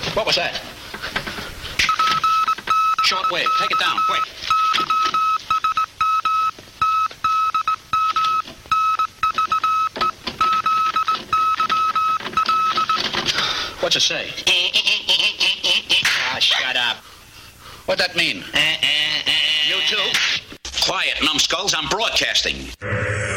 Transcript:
What was that? Short wave. Take it down, quick. What's it say? Shut up. What'd that mean? You too? Quiet, numbskulls. I'm broadcasting.